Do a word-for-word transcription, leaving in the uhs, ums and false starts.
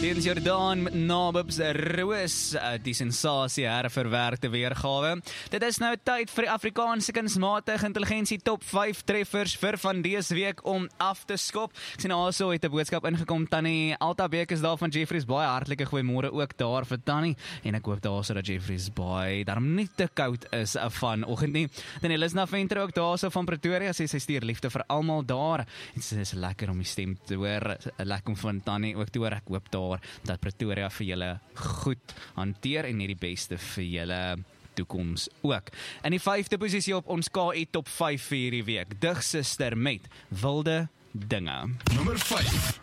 Teens Jordaan met Nabobs Roos, die sensasie herverwerkte weergawe. Dit is nou tyd vir die Afrikaanse kunsmatige intelligensie top vyf treffers vir van dese week om af te skop. Ek sien also het 'n boodskap ingekom, Tannie Altabeek is daar van Jeffreys Bay, hartlike goeiemôre ook daar vir Tannie, en ek hoop daar so dat Jeffreys Bay daarom nie te koud is vanoggend nie. Dan Elisna Venter ook daar so van Pretoria, sê sy stuur liefde vir almal daar, en dit is lekker om die stem te hoor, lekker om van Tannie ook te hoor. Ek hoop daar dat Pretoria vir julle goed hanteer en net die beste vir julle toekoms ook. In die vyfde posisie op ons K I top vyf vir hierdie week, Dig Suster met Wilde Dinge. Nommer vyf.